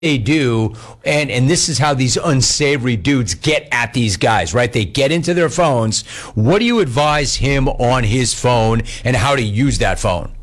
they do, and this is how these unsavory dudes get at these guys, right? They get into their phones. What do you advise him on his phone and how to use that phone?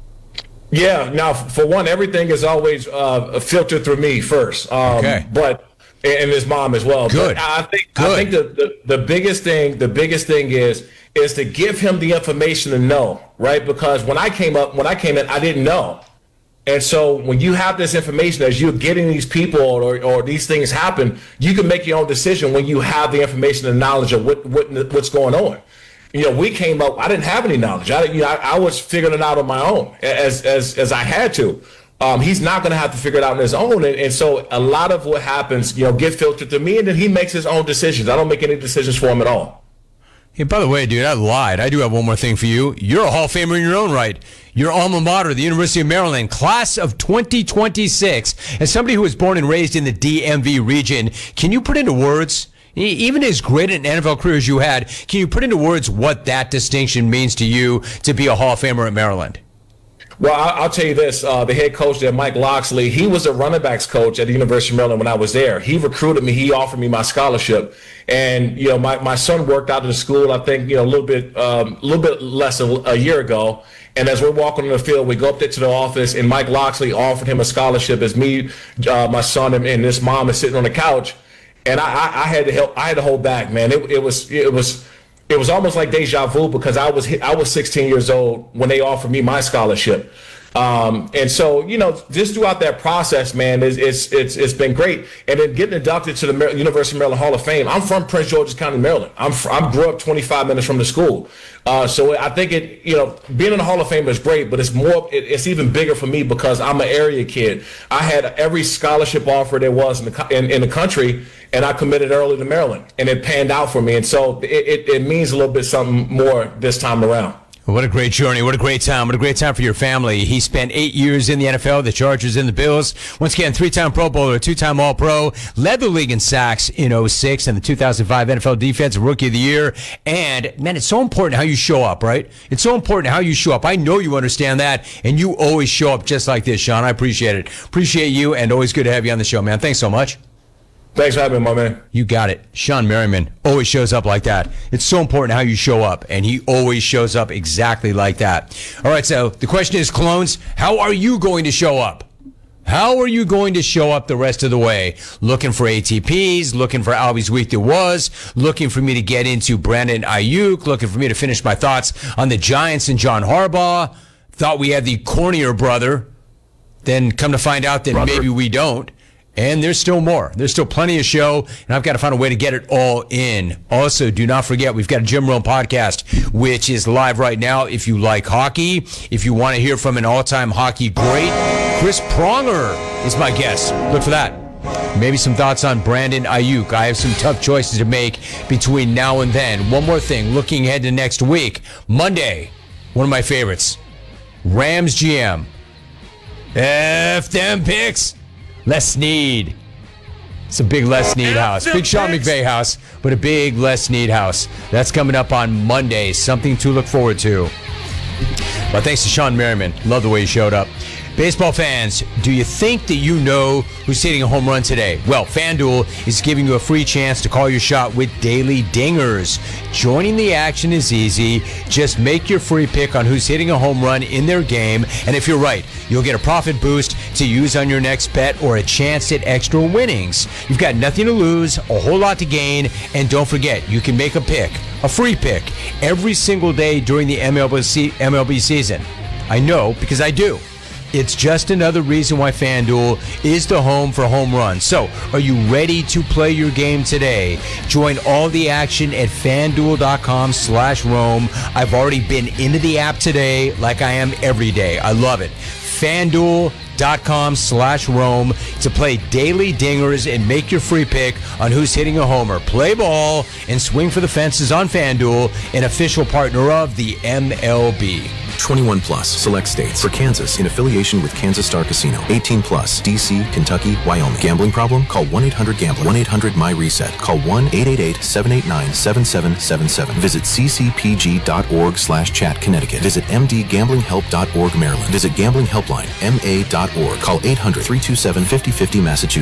Yeah, now for one, everything is always filtered through me first. Okay. But and his mom as well. Good. But I think the biggest thing is to give him the information to know, right? Because when I came in, I didn't know. And so when you have this information, as you're getting these people or these things happen, you can make your own decision when you have the information and knowledge of what's going on. We came up, I didn't have any knowledge. I was figuring it out on my own as I had to. He's not going to have to figure it out on his own. And so a lot of what happens, get filtered to me, and then he makes his own decisions. I don't make any decisions for him at all. Hey, by the way, dude, I lied. I do have one more thing for you. You're a Hall of Famer in your own right. Your alma mater, the University of Maryland, class of 2026. As somebody who was born and raised in the DMV region, can you put into words, even as great an NFL career as you had, can you put into words what that distinction means to you to be a Hall of Famer at Maryland? Well, I'll tell you this. The head coach there, Mike Loxley, he was a running backs coach at the University of Maryland when I was there. He recruited me. He offered me my scholarship. And, my son worked out of the school, I think, a little bit less than a year ago. And as we're walking on the field, we go up there to the office, and Mike Loxley offered him a scholarship as me, my son, and this mom is sitting on the couch. And I had to help. I had to hold back, man. It was almost like deja vu because I was 16 years old when they offered me my scholarship. And so, just throughout that process, man, it's been great. And then getting inducted to the University of Maryland Hall of Fame. I'm from Prince George's County, Maryland. I grew up 25 minutes from the school. So I think being in the Hall of Fame is great, but it's even bigger for me because I'm an area kid. I had every scholarship offer there was in the country, and I committed early to Maryland, and it panned out for me. And so it means a little bit something more this time around. What a great journey. What a great time. What a great time for your family. He spent 8 years in the NFL, the Chargers and the Bills. Once again, 3-time Pro Bowler, 2-time All-Pro, led the league in sacks in 2006 and the 2005 NFL Defensive Rookie of the Year. And, man, it's so important how you show up, right? It's so important how you show up. I know you understand that, and you always show up just like this, Sean. I appreciate it. Appreciate you, and always good to have you on the show, man. Thanks so much. Thanks for having me, my man. You got it. Sean Merriman always shows up like that. It's so important how you show up, and he always shows up exactly like that. All right, so the question is, Clones, how are you going to show up? How are you going to show up the rest of the way? Looking for ATPs, looking for Albie's Week That Was, looking for me to get into Brandon Ayuk, looking for me to finish my thoughts on the Giants and John Harbaugh. Thought we had the cornier brother, then come to find out that maybe we don't. And there's still more. There's still plenty of show, and I've got to find a way to get it all in. Also, do not forget, we've got a Jim Rome podcast, which is live right now. If you like hockey, if you want to hear from an all-time hockey great, Chris Pronger is my guest. Look for that. Maybe some thoughts on Brandon Ayuk. I have some tough choices to make between now and then. One more thing, looking ahead to next week. Monday, one of my favorites, Rams GM. F them picks. Les Snead. It's a big Les Snead house. Big Sean McVay house, but a big Les Snead house. That's coming up on Monday. Something to look forward to. But thanks to Sean Merriman. Love the way he showed up. Baseball fans, do you think that you know who's hitting a home run today? Well, FanDuel is giving you a free chance to call your shot with daily dingers. Joining the action is easy. Just make your free pick on who's hitting a home run in their game, and if you're right, you'll get a profit boost to use on your next bet or a chance at extra winnings. You've got nothing to lose, a whole lot to gain, and don't forget, you can make a pick, a free pick, every single day during the MLB season. I know, because I do. It's just another reason why FanDuel is the home for home runs. So, are you ready to play your game today? Join all the action at FanDuel.com/Rome. I've already been into the app today like I am every day. I love it. FanDuel.com/Rome to play daily dingers and make your free pick on who's hitting a homer. Play ball and swing for the fences on FanDuel, an official partner of the MLB. 21 plus, select states. For Kansas, in affiliation with Kansas Star Casino. 18 plus, D.C., Kentucky, Wyoming. Gambling problem? Call 1-800-GAMBLER. 1-800-MY-RESET. Call 1-888-789-7777. Visit ccpg.org/chat, Connecticut. Visit mdgamblinghelp.org, Maryland. Visit Gambling Helpline, ma.org. Call 800-327-5050, Massachusetts.